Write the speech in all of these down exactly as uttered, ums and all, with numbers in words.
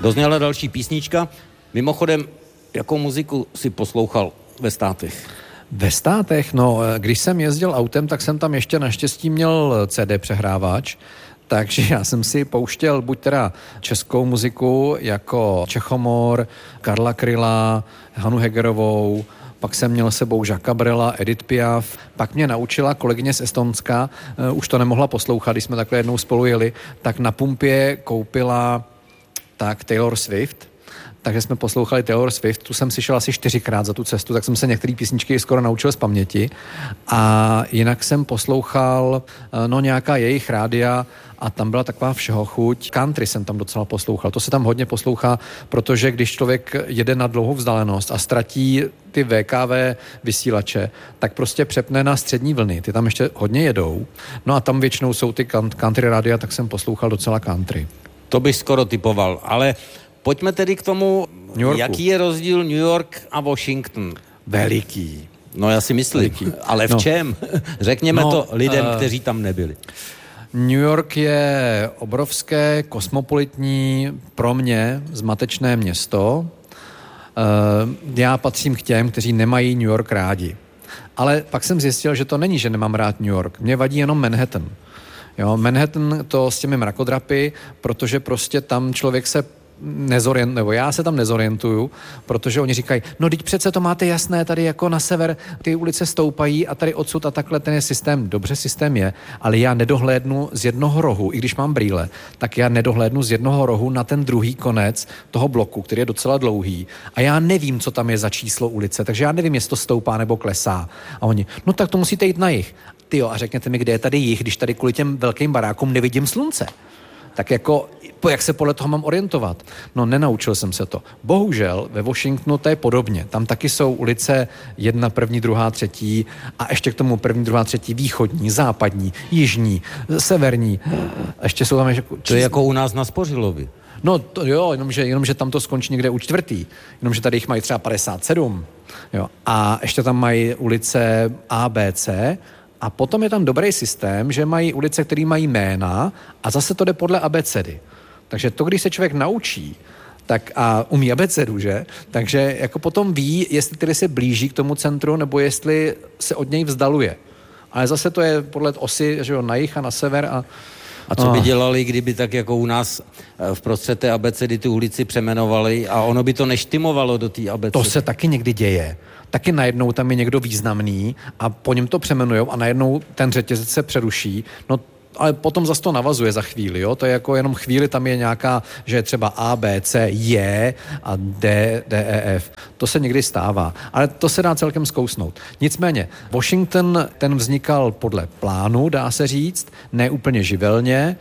Dozněla další písnička. Mimochodem, jakou muziku si poslouchal ve státech? Ve státech? No, když jsem jezdil autem, tak jsem tam ještě naštěstí měl C D přehrávač, takže já jsem si pouštěl buď teda českou muziku jako Čechomor, Karla Kryla, Hanu Hegerovou, pak jsem měl sebou Jacques Brela, Edith Piaf, pak mě naučila kolegyně z Estonska, uh, už to nemohla poslouchat, když jsme takhle jednou spolu jeli, tak na pumpě koupila tak Taylor Swift, takže jsme poslouchali Taylor Swift, tu jsem si šel asi čtyřikrát za tu cestu, tak jsem se některé písničky skoro naučil z paměti a jinak jsem poslouchal no nějaká jejich rádia a tam byla taková všeho chuť. Country jsem tam docela poslouchal, to se tam hodně poslouchá, protože když člověk jede na dlouhou vzdálenost a ztratí ty V K V vysílače, tak prostě přepne na střední vlny, ty tam ještě hodně jedou. No a tam většinou jsou ty country rádia, tak jsem poslouchal docela country. To bych skoro typoval, ale pojďme tedy k tomu, jaký je rozdíl New York a Washington. Veliký. No já si myslím, Veliký. Ale v no. čem? Řekněme no, to lidem, uh, kteří tam nebyli. New York je obrovské, kosmopolitní, pro mě zmatečné město. Uh, já patřím k těm, kteří nemají New York rádi. Ale pak jsem zjistil, že to není, že nemám rád New York. Mě vadí jenom Manhattan. Jo, Manhattan to s těmi mrakodrapy, protože prostě tam člověk se nezorient, nebo já se tam nezorientuju, protože oni říkají, no teď přece to máte jasné, tady jako na sever ty ulice stoupají a tady odsud a takhle ten je systém, dobře systém je, ale já nedohlédnu z jednoho rohu, i když mám brýle, tak já nedohlédnu z jednoho rohu na ten druhý konec toho bloku, který je docela dlouhý a já nevím, co tam je za číslo ulice, takže já nevím, jestli to stoupá nebo klesá. A oni, no tak to musíte jít na jih. Tyjo, a řekněte mi, kde je tady jih, když tady kvůli těm velkým barákům nevidím slunce. Tak jako, jak se podle toho mám orientovat? No, nenaučil jsem se to. Bohužel ve Washingtonu to je podobně. Tam taky jsou ulice jedna, první, druhá, třetí a ještě k tomu první, druhá, třetí východní, západní, jižní, severní. Ještě jsou tam ještě... To je jako u nás na Spořilovi. No to jo, jenomže, jenomže tam to skončí někde u čtvrtý. Jenomže tady jich mají třeba padesát sedm. Jo. A ještě tam mají ulice A, B, C. A potom je tam dobrý systém, že mají ulice, které mají jména a zase to jde podle abecedy. Takže to, když se člověk naučí, tak a umí abecedu, že? Takže jako potom ví, jestli tedy se blíží k tomu centru, nebo jestli se od něj vzdaluje. Ale zase to je podle osy, že jo, na jih a na sever a A co by dělali, kdyby tak jako u nás v prostřed té abecedy tu ulici přemenovali a ono by to neštimovalo do té abecedy? To se taky někdy děje. Taky najednou tam je někdo významný a po něm to přemenujou a najednou ten řetězec se přeruší. No ale potom zase to navazuje za chvíli, jo? To je jako jenom chvíli, tam je nějaká, že je třeba A, B, C, J a D, D, E, F. To se někdy stává, ale to se dá celkem zkousnout. Nicméně, Washington, ten vznikal podle plánu, dá se říct, ne úplně živelně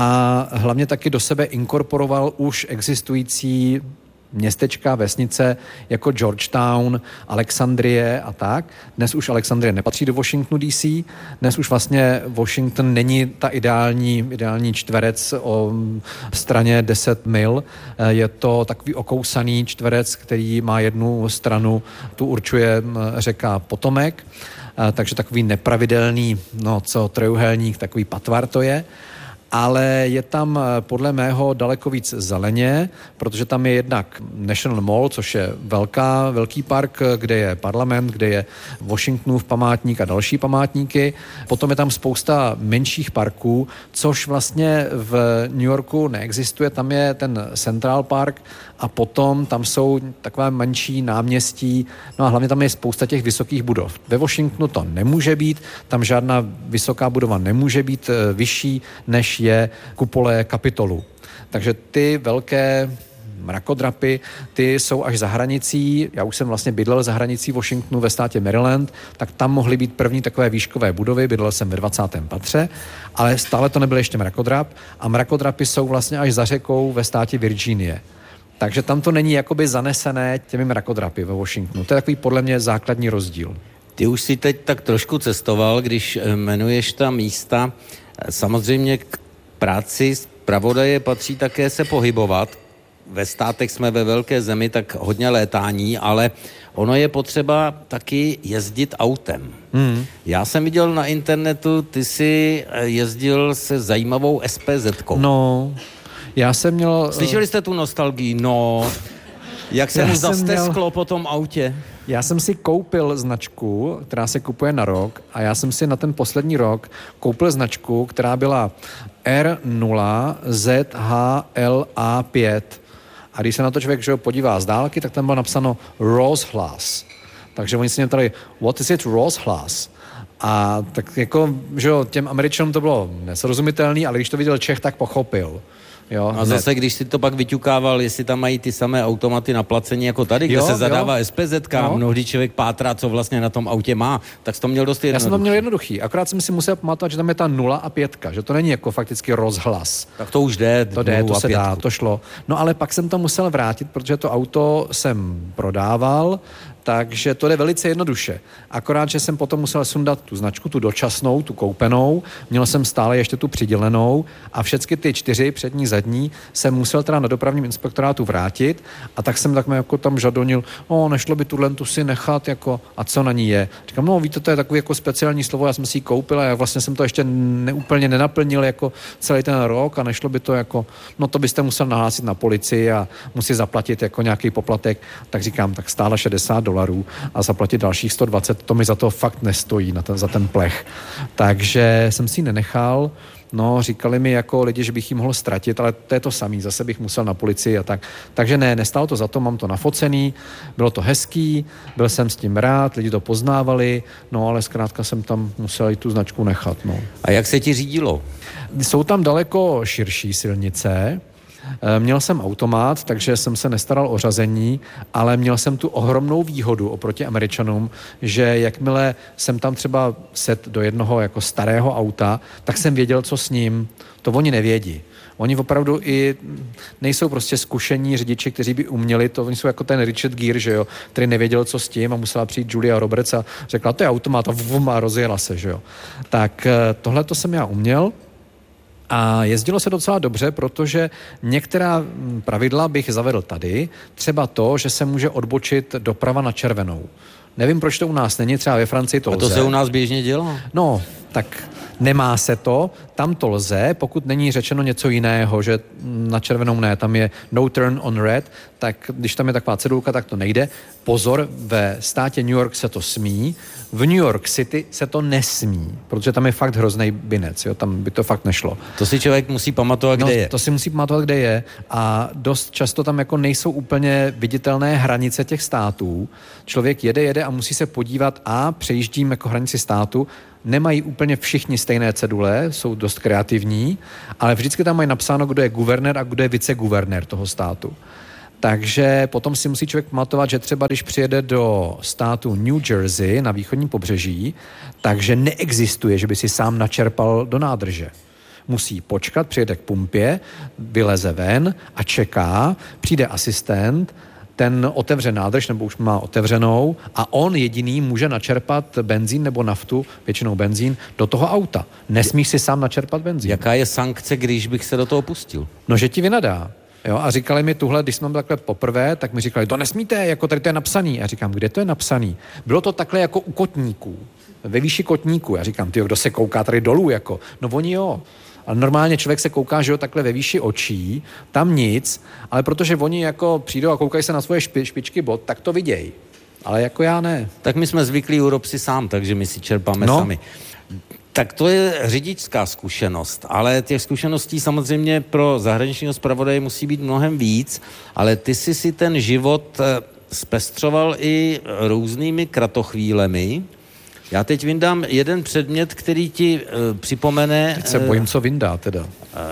a hlavně taky do sebe inkorporoval už existující městečka, vesnice jako Georgetown, Alexandrie a tak. Dnes už Alexandrie nepatří do Washingtonu D C. Dnes už vlastně Washington není ta ideální, ideální čtverec o straně deset mil. Je to takový okousaný čtverec, který má jednu stranu, tu určuje řeka Potomek, takže takový nepravidelný, no co, trojuhelník, takový patvar to je. Ale je tam podle mého daleko víc zeleně, protože tam je jednak National Mall, což je velká, velký park, kde je parlament, kde je Washingtonův památník a další památníky. Potom je tam spousta menších parků, což vlastně v New Yorku neexistuje. Tam je ten Central Park a potom tam jsou takové menší náměstí, no a hlavně tam je spousta těch vysokých budov. Ve Washingtonu to nemůže být, tam žádná vysoká budova nemůže být vyšší, než je kupole Kapitolu. Takže ty velké mrakodrapy, ty jsou až za hranicí, já už jsem vlastně bydlel za hranicí Washingtonu ve státě Maryland, tak tam mohly být první takové výškové budovy, bydlel jsem ve dvacátém patře, ale stále to nebyl ještě mrakodrap a mrakodrapy jsou vlastně až za řekou ve státě Virginie. Takže tam to není jakoby zanesené těmi mrakodrapy ve Washingtonu. To je takový podle mě základní rozdíl. Ty už si teď tak trošku cestoval, když jmenuješ ta místa. Samozřejmě k práci zpravodaje patří také se pohybovat. Ve státech jsme ve velké zemi, tak hodně létání, ale ono je potřeba taky jezdit autem. Mm. Já jsem viděl na internetu, ty jsi jezdil se zajímavou S P zetkou. No, Já jsem měl... Slyšeli jste tu nostalgii? No, jak se Já mu jsem zastesklo měl- po tom autě? Já jsem si koupil značku, která se kupuje na rok a já jsem si na ten poslední rok koupil značku, která byla R nula Z H L A pět. A když se na to člověk že ho, podívá z dálky, tak tam bylo napsáno Rosehlas. Takže oni se mě ptali, what is it Rosehlas? A tak jako, že jo, těm Američanům to bylo nesrozumitelný, ale když to viděl Čech, tak pochopil. Jo, A zase, když si to pak vyťukával, jestli tam mají ty samé automaty na placení jako tady, kde Jo, se zadává jo. S P Z K, No. mnohdy člověk pátrá, co vlastně na tom autě má, tak jsi to měl dost Já jsem to jednoduché. měl jednoduchý, akorát jsem si musel pamatovat, že tam je ta nula a pětka, že to není jako fakticky rozhlas. Tak to už jde. To jde, nulu to a se pětku. dá, to šlo. No ale pak jsem to musel vrátit, protože to auto jsem prodával, takže to jde velice jednoduše. Akorát, že jsem potom musel sundat tu značku, tu dočasnou, tu koupenou, měl jsem stále ještě tu přidělenou a všechny ty čtyři přední, zadní jsem musel teda na dopravním inspektorátu vrátit a tak jsem tak mě jako tam žadonil, no nešlo by tu lentu si nechat, jako, a co na ní je. Říkám, no víte, to je takový jako speciální slovo, já jsem si ji koupil a já vlastně jsem to ještě neúplně nenaplnil jako celý ten rok a nešlo by to jako, no to byste musel nahlásit na policii a musí zaplatit jako nějaký poplatek, tak říkám, tak stále šedesát dolarů a zaplatit dalších sto dvacet, to mi za to fakt nestojí na ten, za ten plech. Takže jsem si ji nenechal. No, říkali mi jako lidi, že bych ji mohl ztratit, ale to je to samý, zase bych musel na policii a tak. Takže ne, nestálo to za to, mám to nafocený, bylo to hezký, byl jsem s tím rád, lidi to poznávali, no ale zkrátka jsem tam musel i tu značku nechat, no. A jak se ti řídilo? Jsou tam daleko širší silnice. Měl jsem automat, takže jsem se nestaral o řazení, ale měl jsem tu ohromnou výhodu oproti Američanům, že jakmile jsem tam třeba set do jednoho jako starého auta, tak jsem věděl, co s ním. To oni nevědí. Oni opravdu i nejsou prostě zkušení řidiči, kteří by uměli, to oni jsou jako ten Richard Gere, že jo, který nevěděl, co s tím a musela přijít Julia Roberts a řekla, to je automat a vum a rozjela se, že jo. Tak tohle to jsem já uměl. A jezdilo se docela dobře, protože některá pravidla bych zavedl tady, třeba to, že se může odbočit doprava na červenou. Nevím, proč to u nás není, třeba ve Francii to A to lze. se u nás běžně dělá. No, tak nemá se to, tam to lze, pokud není řečeno něco jiného, že na červenou ne, tam je no turn on red, tak když tam je taková cedulka, tak to nejde. Pozor, ve státě New York se to smí, v New York City se to nesmí, protože tam je fakt hrozný binec, jo, tam by to fakt nešlo. To si člověk musí pamatovat, No, kde je. to si musí pamatovat, kde je a dost často tam jako nejsou úplně viditelné hranice těch států. Člověk jede, jede a musí se podívat a přejíždím jako hranici státu. Nemají úplně všichni stejné cedule, jsou dost kreativní, ale vždycky tam mají napsáno, kdo je guvernér a kdo je viceguvernér toho státu. Takže potom si musí člověk pamatovat, že třeba když přijede do státu New Jersey na východním pobřeží, takže neexistuje, že by si sám načerpal do nádrže. Musí počkat, přijede k pumpě, vyleze ven a čeká, přijde asistent, ten otevře nádrž, nebo už má otevřenou a on jediný může načerpat benzín nebo naftu, většinou benzín, do toho auta. Nesmíš si sám načerpat benzín. Jaká je sankce, když bych se do toho pustil? No, že ti vynadá. Jo, a říkali mi tuhle, když jsme byli takhle poprvé, tak mi říkali, to nesmíte, jako tady to je napsaný. A říkám, kde to je napsaný? Bylo to takhle jako u kotníků, ve výši kotníků. Já říkám, tyjo, kdo se kouká tady dolů, jako? No oni jo. Ale normálně člověk se kouká, že jo, takhle ve výši očí, tam nic, ale protože oni jako přijdou a koukají se na svoje špi, špičky bot, tak to vidějí. Ale jako já ne. Tak my jsme zvyklí u ropsy sám, takže my si čerpáme No. sami. Tak to je řidičská zkušenost, ale těch zkušeností samozřejmě pro zahraničního zpravodaje musí být mnohem víc, ale ty jsi si ten život zpestřoval i různými kratochvílemi. Já teď vyndám jeden předmět, který ti uh, připomene... Teď se bojím, co vyndá teda. Uh,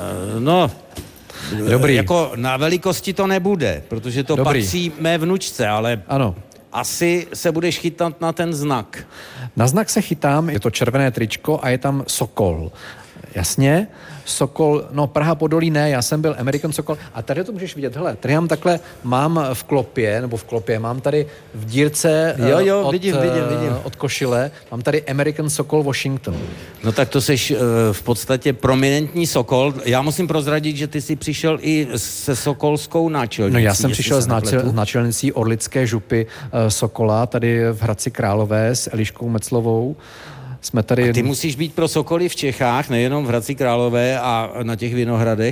no, Dobrý. Jako na velikosti to nebude, protože to Dobrý. patří mé vnučce, ale Ano. asi se budeš chytat na ten znak. Na znak se chytám, je to červené tričko a je tam Sokol. Jasně, Sokol, no Praha Podolí ne, já jsem byl American Sokol a tady to můžeš vidět, hele, tady mám takhle, mám v klopě, nebo v klopě, mám tady v dírce Jo, jo, od, vidím, vidím, vidím. od košile, mám tady American Sokol Washington. No tak to seš uh, v podstatě prominentní Sokol. Já musím prozradit, že ty jsi přišel i se sokolskou náčelnicí. No já jsem jestli přišel se z, náčel, nepletu. z náčelnicí Orlické župy uh, Sokola, tady v Hradci Králové s Eliškou Meclovou. Jsme tady... A ty musíš být pro Sokoly v Čechách, nejenom v Hradci Králové a na těch Vinohradech,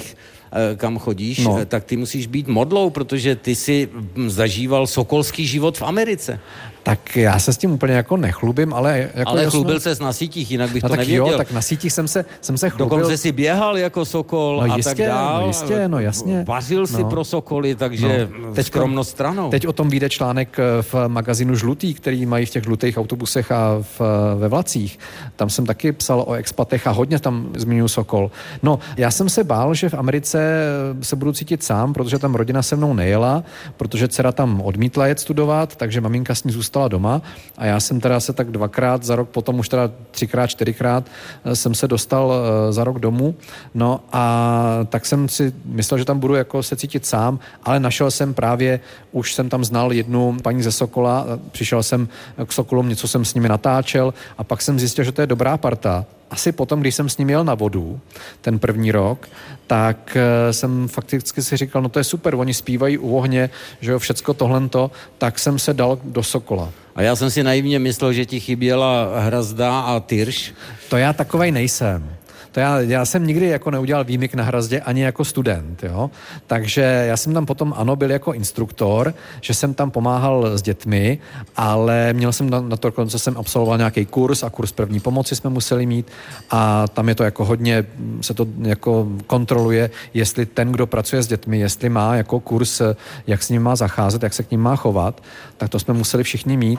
kam chodíš, No. tak ty musíš být modlou, protože ty si zažíval sokolský život v Americe. Tak já se s tím úplně jako nechlubím, ale... Jako ale jasno... chlubil ses na sítích, jinak bych no, to tak nevěděl. Jo, tak na sítích jsem se, jsem se chlubil. Dokonce si běhal jako sokol no, a jistě, tak dál. No jistě, no jasně. Vařil si no. pro sokoly, takže no. Teď, skromnost stranou. Teď o tom vyjde článek v magazínu Žlutý, který mají v těch žlutých autobusech a v, ve vlacích. Tam jsem taky psal o expatech a hodně tam zmiňuji sokol. No, já jsem se bál, že v Americe se budu cítit sám, protože tam rodina se mnou nejela, protože dcera tam odmítla jet studovat, takže maminka s ní zůstala doma a já jsem teda se tak dvakrát za rok, potom už teda třikrát, čtyřikrát jsem se dostal za rok domů. No a tak jsem si myslel, že tam budu jako se cítit sám, ale našel jsem právě, už jsem tam znal jednu paní ze Sokola, přišel jsem k Sokolům, něco jsem s nimi natáčel a pak jsem zjistil, že to je dobrá parta. Asi potom, když jsem s ním jel na vodu, ten první rok, tak jsem fakticky si říkal, no to je super, oni zpívají u ohně, že jo, všecko tohlento, tak jsem se dal do Sokola. A já jsem si naivně myslel, že ti chyběla Hrazda a Tyrš. To já takovej nejsem. To já, já jsem nikdy jako neudělal výmyk na Hrazdě ani jako student, jo. Takže já jsem tam potom, ano, byl jako instruktor, že jsem tam pomáhal s dětmi, ale měl jsem na, na to, dokonce jsem absolvoval nějaký kurz a kurz první pomoci jsme museli mít a tam je to jako hodně, se to jako kontroluje, jestli ten, kdo pracuje s dětmi, jestli má jako kurz, jak s ním má zacházet, jak se k ním má chovat, tak to jsme museli všichni mít.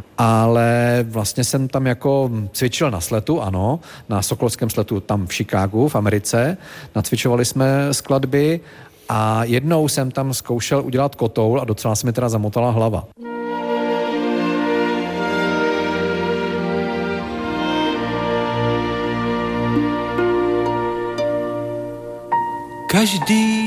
Ale vlastně jsem tam jako cvičil na sletu, ano, na sokolském sletu tam v Chicagu, v Americe. Nacvičovali jsme skladby a jednou jsem tam zkoušel udělat kotoul a docela se mi teda zamotala hlava. Každý